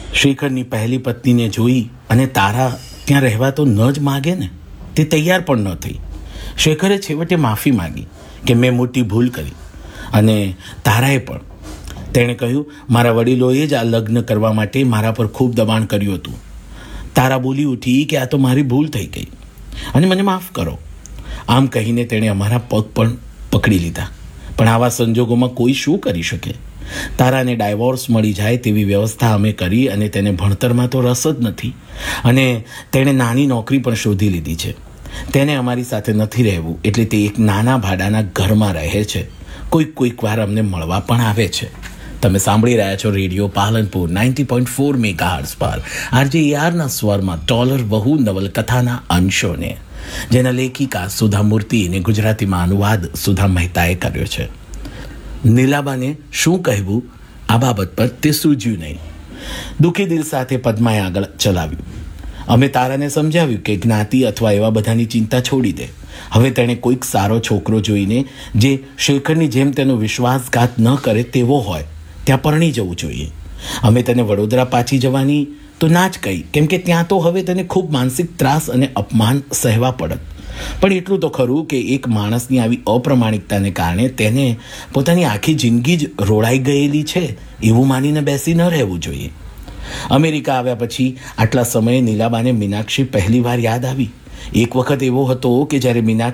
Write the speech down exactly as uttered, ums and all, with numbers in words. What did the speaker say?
શેખરની પહેલી પત્નીને જોઈ અને તારા ત્યાં રહેવા તો ન જ માગે ને. તે તૈયાર પણ ન થઈ. શેખરે છેવટે માફી માગી કે મેં મોટી ભૂલ કરી, અને તારાએ પણ. તેણે કહ્યું, મારા વડીલોએ જ આ લગ્ન કરવા માટે મારા પર ખૂબ દબાણ કર્યું હતું. તારા બોલી ઉઠી કે આ તો મારી ભૂલ થઈ ગઈ અને મને માફ કરો. આમ કહીને તેણે અમારા પગ પણ પકડી લીધા. પણ આવા સંજોગોમાં કોઈ શું કરી શકે? તારાને ડાયવોર્સ મળી જાય તેવી વ્યવસ્થા અમે કરી, અને તેને ભણતરમાં તો રસ જ નથી, અને તેણે નાની નોકરી પણ શોધી લીધી છે. તેને અમારી સાથે નથી રહેવું, એટલે તે એક નાના ભાડાના ઘરમાં રહે છે. કોઈક કોઈક વાર અમને મળવા પણ આવે છે. તમે સાંભળી રહ્યા છો radio Palanpur ninety point four megahertz પર આરજે એઆરના સ્વરમાં ટોલર વહુ નવલકથાના અંશોને, જેના લેખિકા સુધા મૂર્તિ અને ગુજરાતીમાં અનુવાદ સુધા મહેતાએ કર્યો છે. નીલાબાને શું કહેવું આ બાબત પર તે સૂઝ્યું નહીં. દુઃખી દિલ સાથે પદ્માએ આગળ ચલાવ્યું. અમે તારાને સમજાવ્યું કે જ્ઞાતિ અથવા એવા બધાની ચિંતા છોડી દે. હવે તેણે કોઈક સારો છોકરો જોઈને જે શેખરની જેમ તેનો વિશ્વાસઘાત ન કરે તેવો હોય ત્યાં પરણી જવું જોઈએ. અમે તેને વડોદરા પાછી જવાની તો ના જ કહી, કેમ કે ત્યાં તો હવે તેને ખૂબ માનસિક ત્રાસ અને અપમાન સહેવા પડત. પણ એટલું તો ખરું કે એક માણસની આવી અપ્રમાણિકતાને કારણે તેને પોતાની આખી જિંદગી જ રોડાઈ ગયેલી છે એવું માનીને બેસી ન રહેવું જોઈએ. અમેરિકા આવ્યા પછી આટલા સમયે નીલાબાને મીનાક્ષી પહેલી વાર યાદ આવી. એક વખત એવો હતો કે જ્યારે મીનાક્ષી